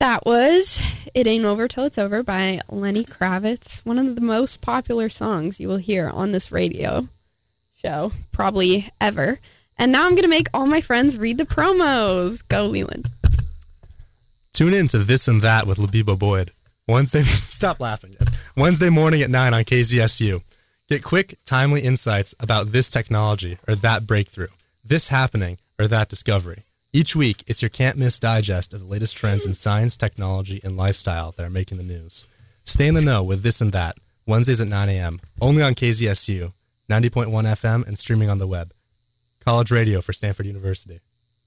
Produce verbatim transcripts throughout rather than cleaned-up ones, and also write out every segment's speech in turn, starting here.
That was It Ain't Over Till It's Over by Lenny Kravitz, one of the most popular songs you will hear on this radio show, probably ever. And now I'm going to make all my friends read the promos. Go, Leland. Tune in to This and That with Labiba Boyd. Wednesday, stop laughing. Wednesday morning at nine on K Z S U. Get quick, timely insights about this technology or that breakthrough, this happening or that discovery. Each week, it's your can't-miss digest of the latest trends in science, technology, and lifestyle that are making the news. Stay in the know with This and That, Wednesdays at nine a.m., only on K Z S U, ninety point one F M, and streaming on the web. College radio for Stanford University.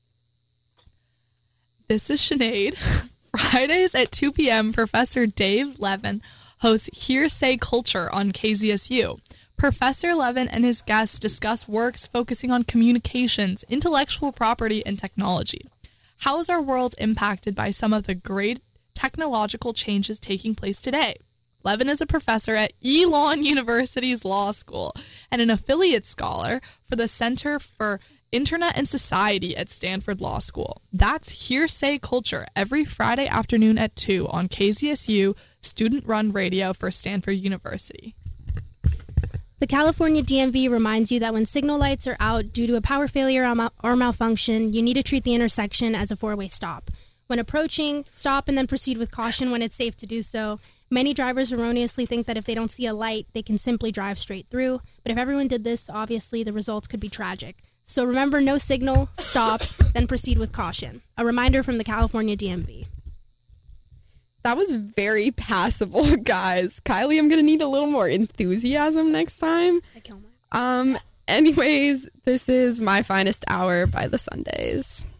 This is Sinead. Fridays at two p.m., Professor Dave Levin hosts Hearsay Culture on K Z S U. Professor Levin and his guests discuss works focusing on communications, intellectual property, and technology. How is our world impacted by some of the great technological changes taking place today? Levin is a professor at Elon University's Law School and an affiliate scholar for the Center for Internet and Society at Stanford Law School. That's Hearsay Culture every Friday afternoon at two on K Z S U, student-run radio for Stanford University. The California D M V reminds you that when signal lights are out due to a power failure or, mal- or malfunction, you need to treat the intersection as a four-way stop. When approaching, stop and then proceed with caution when it's safe to do so. Many drivers erroneously think that if they don't see a light, they can simply drive straight through. But if everyone did this, obviously the results could be tragic. So remember, no signal, stop, then proceed with caution. A reminder from the California D M V. That was very passable, guys. Kylie, I'm going to need a little more enthusiasm next time. I kill my- Um. Anyways, this is My Finest Hour by the Sundays.